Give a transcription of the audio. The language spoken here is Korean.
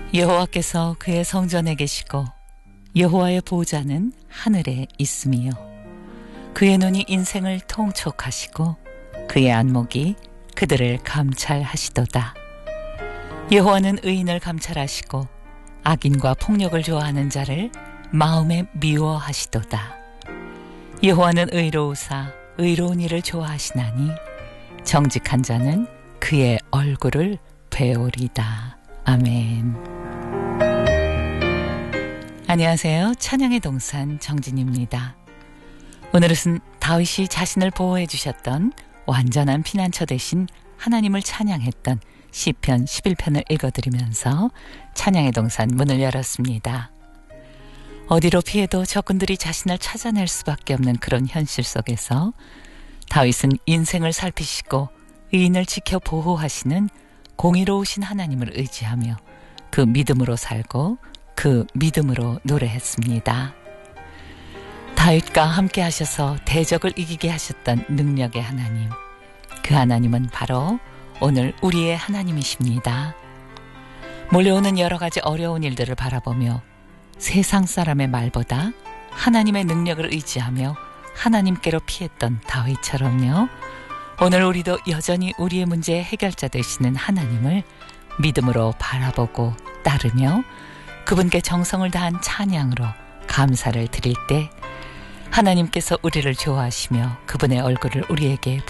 여호와께서 그의 성전에 계시고 여호와의 보좌는 하늘에 있으며 그의 눈이 인생을 통촉하시고 그의 안목이 그들을 감찰하시도다. 여호와는 의인을 감찰하시고 악인과 폭력을 좋아하는 자를 마음에 미워하시도다. 여호와는 의로우사 의로운 일을 좋아하시나니 정직한 자는 그의 얼굴을 배우리다. 아멘. 안녕하세요. 찬양의 동산 정진입니다. 오늘은 다윗이 자신을 보호해 주셨던 완전한 피난처 대신 하나님을 찬양했던 시편 11편을 읽어드리면서 찬양의 동산 문을 열었습니다. 어디로 피해도 적군들이 자신을 찾아낼 수밖에 없는 그런 현실 속에서 다윗은 인생을 살피시고 의인을 지켜 보호하시는 공의로우신 하나님을 의지하며 그 믿음으로 살고 그 믿음으로 노래했습니다. 다윗과 함께 하셔서 대적을 이기게 하셨던 능력의 하나님, 그 하나님은 바로 오늘 우리의 하나님이십니다. 몰려오는 여러 가지 어려운 일들을 바라보며 세상 사람의 말보다 하나님의 능력을 의지하며 하나님께로 피했던 다윗처럼요, 오늘 우리도 여전히 우리의 문제의 해결자 되시는 하나님을 믿음으로 바라보고 따르며 그분께 정성을 다한 찬양으로 감사를 드릴 때 하나님께서 우리를 좋아하시며 그분의 얼굴을 우리에게